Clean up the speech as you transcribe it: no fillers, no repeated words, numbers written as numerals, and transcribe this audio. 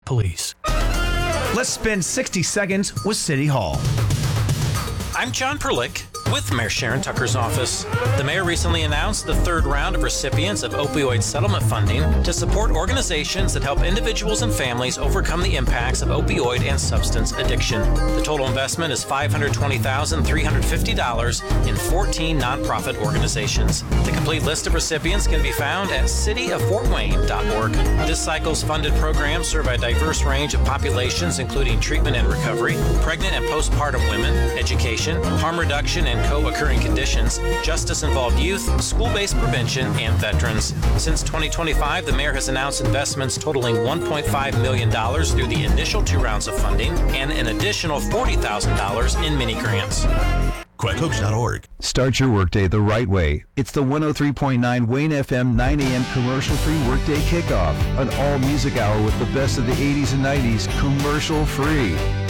police. Let's spend 60 seconds with City Hall. I'm John Perlick with Mayor Sharon Tucker's office. The mayor recently announced the third round of recipients of opioid settlement funding to support organizations that help individuals and families overcome the impacts of opioid and substance addiction. The total investment is $520,350 in 14 nonprofit organizations. The complete list of recipients can be found at cityoffortwayne.org. This cycle's funded programs serve a diverse range of populations, including treatment and recovery, pregnant and postpartum women, education, harm reduction and co-occurring conditions, justice-involved youth, school-based prevention, and veterans. Since 2025, the mayor has announced investments totaling $1.5 million through the initial 2 rounds of funding and an additional $40,000 in mini grants. QuackCoach.org. Start your workday the right way. It's the 103.9 Wayne FM 9 a.m. commercial-free workday kickoff. An all-music hour with the best of the 80s and 90s commercial-free.